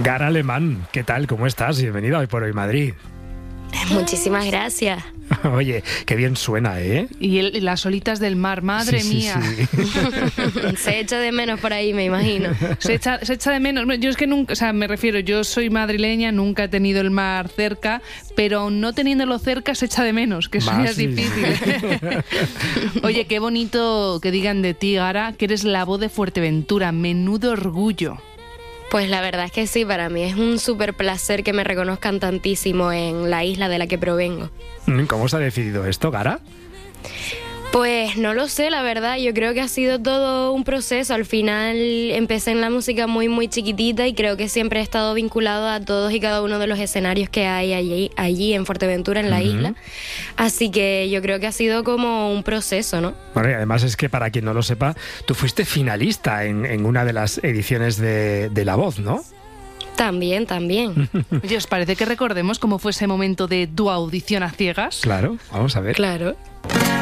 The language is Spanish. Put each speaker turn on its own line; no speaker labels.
Gara Alemán, ¿qué tal? ¿Cómo estás? Bienvenida a Hoy por Hoy Madrid.
Muchísimas gracias.
Oye, qué bien suena, ¿eh?
Y las olitas del mar, madre mía.
Sí.
Se echa de menos por ahí, me imagino.
Se echa de menos. Yo es que nunca, me refiero, yo soy madrileña, nunca he tenido el mar cerca, pero aún no teniéndolo cerca se echa de menos, que eso ya es difícil. Oye, qué bonito que digan de ti, Gara, que eres la voz de Fuerteventura. Menudo orgullo.
Pues la verdad es que sí, para mí es un súper placer que me reconozcan tantísimo en la isla de la que provengo.
¿Cómo se ha decidido esto, Gara?
Pues no lo sé, la verdad, yo creo que ha sido todo un proceso. Al final empecé en la música muy muy chiquitita y creo que siempre he estado vinculado a todos y cada uno de los escenarios que hay allí en Fuerteventura, en la isla. Así que yo creo que ha sido como un proceso, ¿no?
Bueno, y además es que para quien no lo sepa, tú fuiste finalista en una de las ediciones de La Voz, ¿no?
También.
Oye, ¿os parece que recordemos cómo fue ese momento de tu audición a ciegas?
Claro, vamos a ver.
Claro.